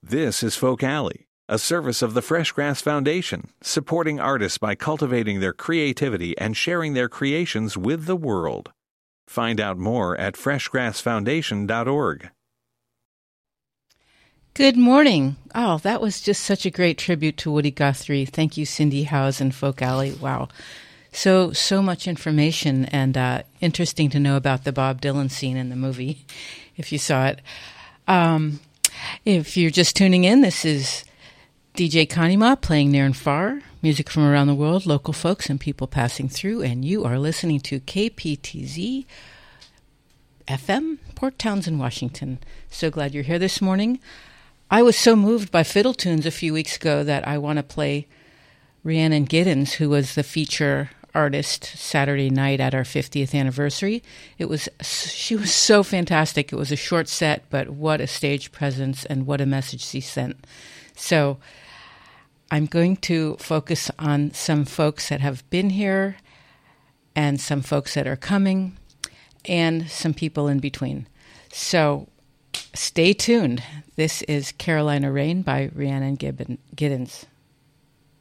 This is Folk Alley, a service of the Fresh Grass Foundation, supporting artists by cultivating their creativity and sharing their creations with the world. Find out more at freshgrassfoundation.org. Good morning. Oh, that was just such a great tribute to Woody Guthrie. Thank you, Cindy Howes and Folk Alley. Wow. So much information, and interesting to know about the Bob Dylan scene in the movie, if you saw it. If you're just tuning in, this is DJ Kanima playing near and far, music from around the world, local folks and people passing through, and you are listening to KPTZ FM, Port Townsend, Washington. So glad you're here this morning. I was so moved by Fiddle Tunes a few weeks ago that I want to play Rhiannon Giddens, who was the feature artist Saturday night at our 50th anniversary. She was so fantastic. It was a short set, but what a stage presence and what a message she sent. So I'm going to focus on some folks that have been here and some folks that are coming and some people in between. So stay tuned. This is Carolina Rain by Rhiannon Giddens.